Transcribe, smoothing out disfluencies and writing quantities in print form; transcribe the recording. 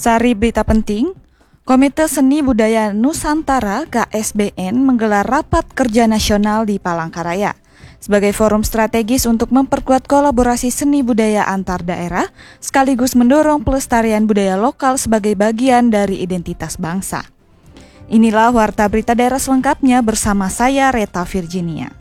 Sari berita penting, Komite Seni Budaya Nusantara KSBN menggelar rapat kerja nasional di Palangkaraya sebagai forum strategis untuk memperkuat kolaborasi seni budaya antar daerah sekaligus mendorong pelestarian budaya lokal sebagai bagian dari identitas bangsa. Inilah warta berita daerah selengkapnya bersama saya Reta Virginia.